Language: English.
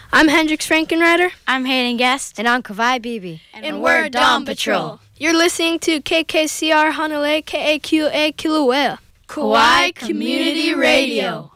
I'm Hendrix Frankenreiter. I'm Hayden Guest. And I'm Kawhi Beebe. And we're Dawn Patrol. You're listening to KKCR Honolulu, KAQA Kilauea. Kauai Community Radio.